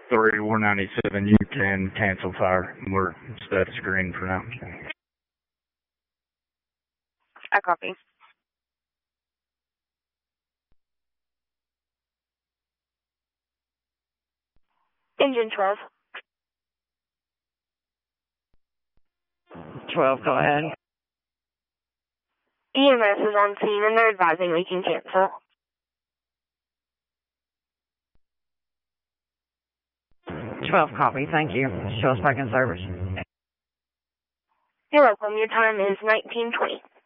3, 197, you can cancel fire. We're status green for now. I copy. Engine 12. 12, go ahead. EMS is on scene and they're advising we can cancel. 12, copy, thank you. Show us back in service. You're welcome. Your time is 19:20.